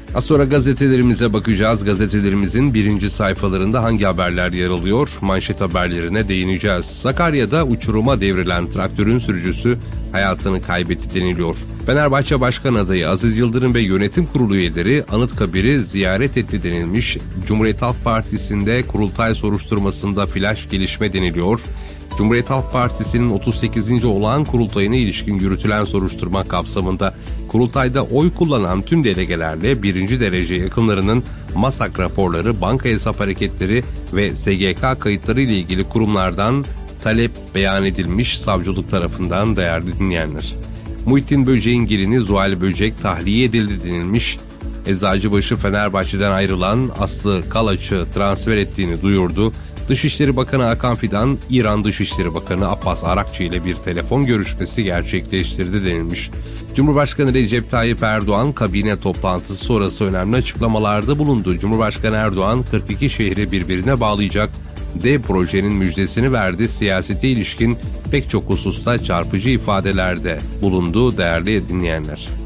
Az sonra gazetelerimize bakacağız. Gazetelerimizin birinci sayfalarında hangi haberler yer alıyor? Manşet haberlerine değineceğiz. Sakarya'da uçuruma devrilen traktörün sürücüsü hayatını kaybetti deniliyor. Fenerbahçe Başkan adayı Aziz Yıldırım ve yönetim kurulu üyeleri Anıtkabir'i ziyaret etti denilmiş. Cumhuriyet Halk Partisi'nde kurultay soruşturmasında flaş gelişme deniliyor. Cumhuriyet Halk Partisi'nin 38. olağan kurultayına ilişkin yürütülen soruşturma kapsamında kurultayda oy kullanan tüm delegelerle birinci derece yakınlarının MASAK raporları, banka hesap hareketleri ve SGK kayıtları ile ilgili kurumlardan talep beyan edilmiş savcılık tarafından değerli dinleyenler. Muhittin Böcek'in gelini Zuhal Böcek tahliye edildi denilmiş. Eczacıbaşı Fenerbahçe'den ayrılan Aslı Kalaç'ı transfer ettiğini duyurdu. Dışişleri Bakanı Hakan Fidan, İran Dışişleri Bakanı Abbas Arakçı ile bir telefon görüşmesi gerçekleştirdi denilmiş. Cumhurbaşkanı Recep Tayyip Erdoğan kabine toplantısı sonrası önemli açıklamalarda bulundu. Cumhurbaşkanı Erdoğan 42 şehri birbirine bağlayacak dev projenin müjdesini verdi. Siyasete ilişkin pek çok hususta çarpıcı ifadelerde bulundu değerli dinleyenler.